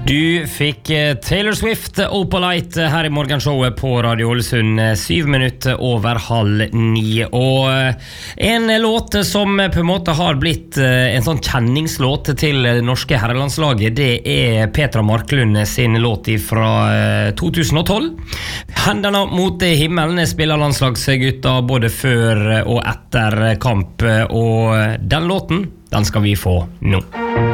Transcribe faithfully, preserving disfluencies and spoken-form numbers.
Du fikk Taylor Swift Opalite her i morgenshowet på Radio Ålesund, syv minutter over halv ni. Og en låt som på en måte har blitt en sånn kjenningslåt til det norske herrelandslaget, det er Petra Marklund sin låt fra to tusen og tolv. Hendene mot himmelen spiller landslagsgutta både før og etter kamp, og den låten, den skal vi få nå.